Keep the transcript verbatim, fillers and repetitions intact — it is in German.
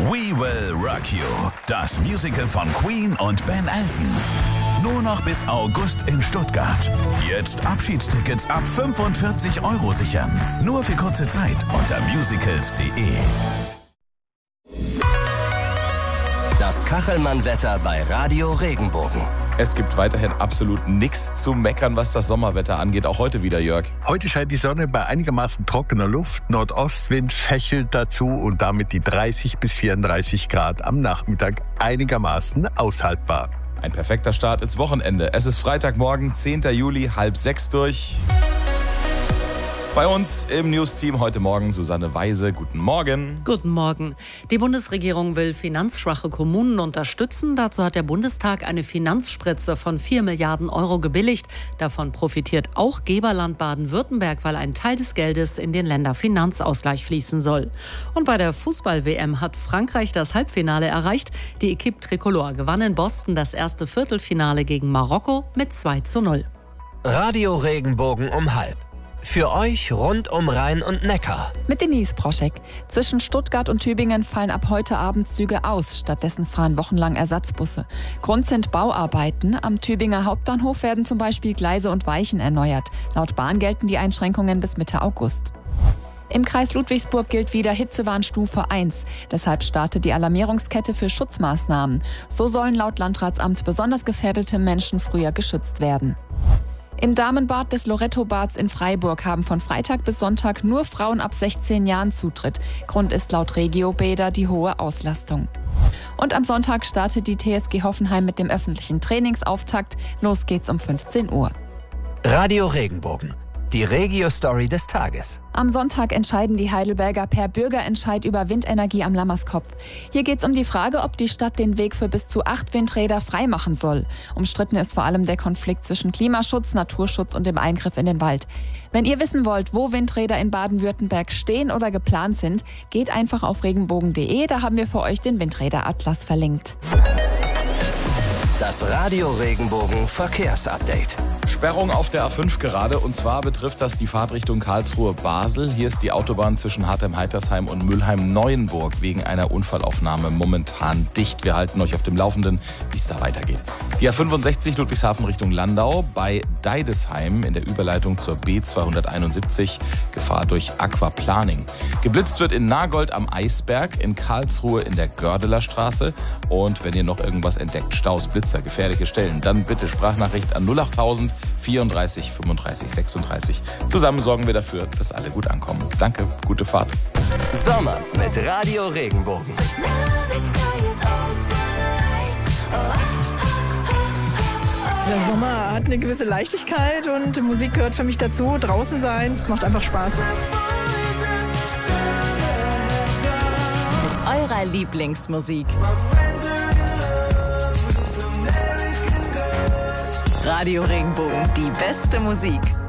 We Will Rock You, das Musical von Queen und Ben Elton. Nur noch bis August in Stuttgart. Jetzt Abschiedstickets ab fünfundvierzig Euro sichern. Nur für kurze Zeit unter musicals punkt de. Das Kachelmann-Wetter bei Radio Regenbogen. Es gibt weiterhin absolut nichts zu meckern, was das Sommerwetter angeht. Auch heute wieder, Jörg. Heute scheint die Sonne bei einigermaßen trockener Luft. Nordostwind fächelt dazu und damit die dreißig bis vierunddreißig Grad am Nachmittag einigermaßen aushaltbar. Ein perfekter Start ins Wochenende. Es ist Freitagmorgen, zehnter Juli, halb sechs durch. Bei uns im News-Team heute Morgen Susanne Weise. Guten Morgen. Guten Morgen. Die Bundesregierung will finanzschwache Kommunen unterstützen. Dazu hat der Bundestag eine Finanzspritze von vier Milliarden Euro gebilligt. Davon profitiert auch Geberland Baden-Württemberg, weil ein Teil des Geldes in den Länderfinanzausgleich fließen soll. Und bei der Fußball-W M hat Frankreich das Halbfinale erreicht. Die Equipe Tricolore gewann in Boston das erste Viertelfinale gegen Marokko mit zwei zu null. Radio Regenbogen um halb. Für euch rund um Rhein und Neckar. Mit Denise Proschek. Zwischen Stuttgart und Tübingen fallen ab heute Abend Züge aus. Stattdessen fahren wochenlang Ersatzbusse. Grund sind Bauarbeiten. Am Tübinger Hauptbahnhof werden zum Beispiel Gleise und Weichen erneuert. Laut Bahn gelten die Einschränkungen bis Mitte August. Im Kreis Ludwigsburg gilt wieder Hitzewarnstufe eins. Deshalb startet die Alarmierungskette für Schutzmaßnahmen. So sollen laut Landratsamt besonders gefährdete Menschen früher geschützt werden. Im Damenbad des Loretto-Bads in Freiburg haben von Freitag bis Sonntag nur Frauen ab sechzehn Jahren Zutritt. Grund ist laut Regiobäder die hohe Auslastung. Und am Sonntag startet die T S G Hoffenheim mit dem öffentlichen Trainingsauftakt. Los geht's um fünfzehn Uhr. Radio Regenbogen. Die Regio-Story des Tages. Am Sonntag entscheiden die Heidelberger per Bürgerentscheid über Windenergie am Lammerskopf. Hier geht es um die Frage, ob die Stadt den Weg für bis zu acht Windräder freimachen soll. Umstritten ist vor allem der Konflikt zwischen Klimaschutz, Naturschutz und dem Eingriff in den Wald. Wenn ihr wissen wollt, wo Windräder in Baden-Württemberg stehen oder geplant sind, geht einfach auf regenbogen punkt de, da haben wir für euch den Windräderatlas verlinkt. Das Radio Regenbogen Verkehrsupdate. Sperrung auf der A fünf gerade, und zwar betrifft das die Fahrtrichtung Karlsruhe-Basel. Hier ist die Autobahn zwischen Hartheim-Heitersheim und Mülheim-Neuenburg wegen einer Unfallaufnahme momentan dicht. Wir halten euch auf dem Laufenden, wie es da weitergeht. Die A fünfundsechzig Ludwigshafen Richtung Landau bei Deidesheim in der Überleitung zur B zweihunderteinundsiebzig, Gefahr durch Aquaplaning. Geblitzt wird in Nagold am Eisberg, in Karlsruhe in der Gördeler Straße. Und wenn ihr noch irgendwas entdeckt, Staus, Blitzer, gefährliche Stellen, dann bitte Sprachnachricht an null achttausend vierunddreißig fünfunddreißig sechsunddreißig. Zusammen sorgen wir dafür, dass alle gut ankommen. Danke, gute Fahrt. Sommer mit Radio Regenbogen. Der Sommer hat eine gewisse Leichtigkeit und die Musik gehört für mich dazu. Draußen sein, es macht einfach Spaß. Eurer Lieblingsmusik. Radio Regenbogen, die beste Musik.